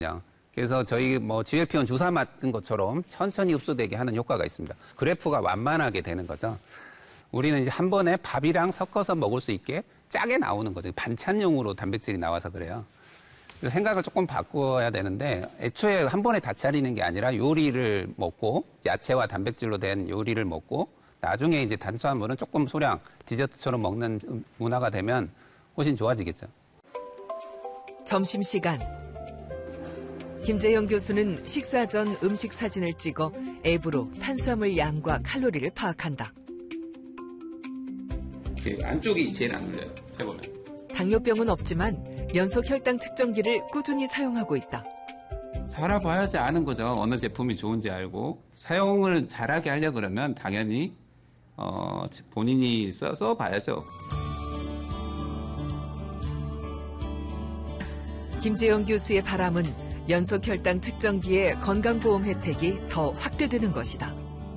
그래서 저희 GLP-1 주사 맞은 것처럼 천천히 흡수되게 하는 효과가 있습니다. 그래프가 완만하게 되는 거죠. 우리는 이제 한 번에 밥이랑 섞어서 먹을 수 있게 짜게 나오는 거죠. 반찬용으로 단백질이 나와서 그래요. 그래서 생각을 조금 바꿔야 되는데 애초에 한 번에 다 차리는 게 아니라 요리를 먹고 야채와 단백질로 된 요리를 먹고 나중에 이제 탄수화물은 조금 소량 디저트처럼 먹는 문화가 되면 훨씬 좋아지겠죠. 점심시간. 김재영 교수는 식사 전 음식 사진을 찍어 앱으로 탄수화물 양과 칼로리를 파악한다. 안쪽이 제일 안 눌려요. 해보면. 당뇨병은 없지만 연속 혈당 측정기를 꾸준히 사용하고 있다. 살아봐야지 아는 거죠. 어느 제품이 좋은지 알고. 사용을 잘하게 하려고 그러면 당연히 본인이 써서 봐야죠. 김재영 교수의 바람은 연속 혈당 측정기의 건강보험 혜택이 더 확대되는 것이다.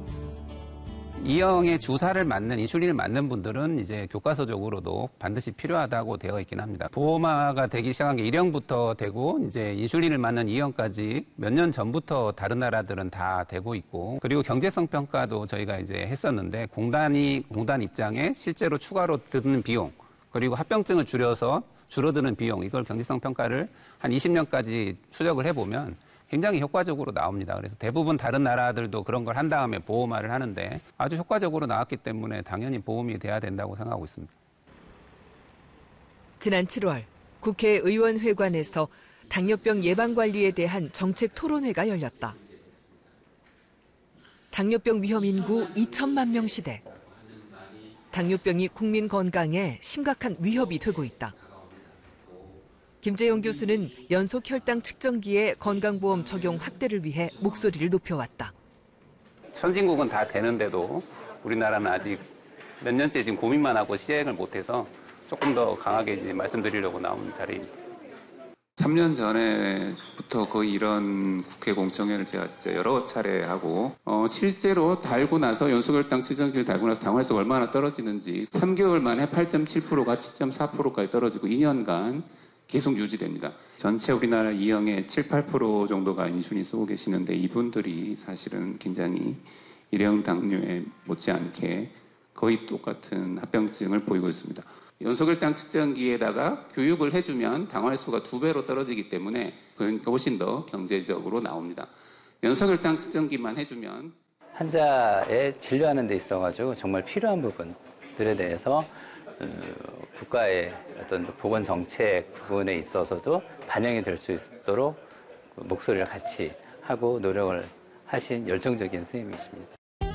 이형의 주사를 맞는 인슐린을 맞는 분들은 이제 교과서적으로도 반드시 필요하다고 되어 있긴 합니다. 보험화가 되기 시작한 게 1형부터 되고 이제 인슐린을 맞는 2형까지 몇 년 전부터 다른 나라들은 다 되고 있고 그리고 경제성 평가도 저희가 이제 했었는데 공단 입장에 실제로 추가로 드는 비용 그리고 합병증을 줄어드는 비용 이걸 경제성 평가를 한 20년까지 추적을 해보면 굉장히 효과적으로 나옵니다. 그래서 대부분 다른 나라들도 그런 걸 한 다음에 보험화를 하는데 아주 효과적으로 나왔기 때문에 당연히 보험이 돼야 된다고 생각하고 있습니다. 지난 7월 국회의원회관에서 당뇨병 예방관리에 대한 정책 토론회가 열렸다. 당뇨병 위험 인구 2천만 명 시대. 당뇨병이 국민 건강에 심각한 위협이 되고 있다. 김재영 교수는 연속 혈당 측정기의 건강보험 적용 확대를 위해 목소리를 높여왔다. 선진국은 다 되는데도 우리나라는 아직 몇 년째 지금 고민만 하고 시행을 못해서 조금 더 강하게 이제 말씀드리려고 나온 자리입니다. 3년 전에부터 거의 이런 국회 공청회를 제가 진짜 여러 차례 하고 실제로 달고 나서 연속혈당 측정기를 달고 나서 당화혈소가 얼마나 떨어지는지 3개월 만에 8.7%가 7.4%까지 떨어지고 2년간 계속 유지됩니다. 전체 우리나라 이형의 7, 8% 정도가 인슐린 쓰고 계시는데 이분들이 사실은 굉장히 일형 당뇨에 못지않게 거의 똑같은 합병증을 보이고 있습니다. 연속혈당 측정기에다가 교육을 해주면 당화혈소가 2배로 떨어지기 때문에 그러니까 훨씬 더 경제적으로 나옵니다. 연속혈당 측정기만 해주면 환자의 진료하는 데 있어가지고 정말 필요한 부분들에 대해서 국가의 어떤 보건 정책 부분에 있어서도 반영이 될 수 있도록 목소리를 같이 하고 노력을 하신 열정적인 선생님이십니다.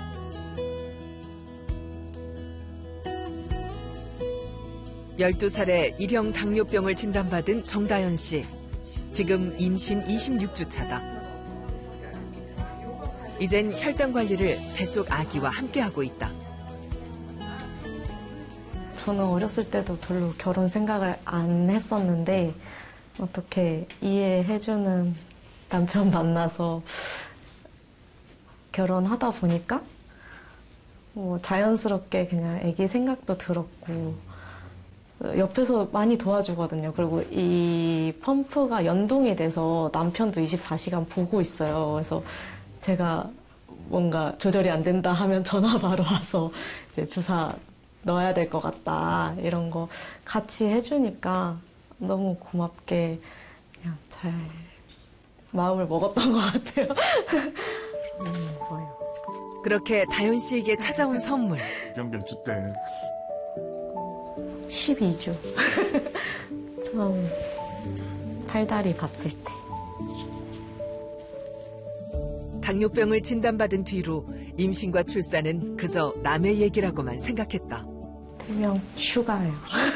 (12살에) 1형 당뇨병을 진단받은 정다연 씨. 지금 임신 26주 차다. 이젠 혈당 관리를 뱃속 아기와 함께하고 있다. 저는 어렸을 때도 별로 결혼 생각을 안 했었는데 어떻게 이해해주는 남편 만나서 결혼하다 보니까 자연스럽게 그냥 아기 생각도 들었고 옆에서 많이 도와주거든요. 그리고 이 펌프가 연동이 돼서 남편도 24시간 보고 있어요. 그래서 제가 뭔가 조절이 안 된다 하면 전화 바로 와서 이제 주사 넣어야 될 것 같다 이런 거 같이 해주니까 너무 고맙게 그냥 잘 마음을 먹었던 것 같아요. 그렇게 다연 씨에게 찾아온 선물. 병변주 때 12주 처음 팔다리 봤을 때. 당뇨병을 진단받은 뒤로 임신과 출산은 그저 남의 얘기라고만 생각했다. 태명 슈가예요.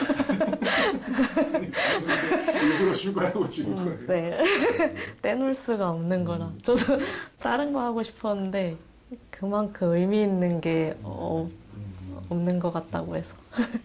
일부러 슈가라고 찍은 거예요? 네. 떼놓을 수가 없는 거라. 저도 다른 거 하고 싶었는데 그만큼 의미 있는 게 없는 것 같다고 해서.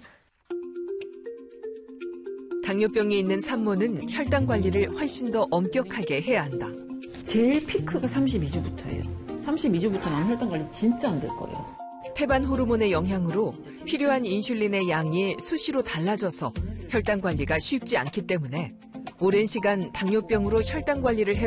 당뇨병이 있는 산모는 혈당 관리를 훨씬 더 엄격하게 해야 한다. 제일 피크가 32주부터예요. 32주부터는 혈당 관리 진짜 안 될 거예요. 태반 호르몬의 영향으로 필요한 인슐린의 양이 수시로 달라져서 혈당 관리가 쉽지 않기 때문에 오랜 시간 당뇨병으로 혈당 관리를 해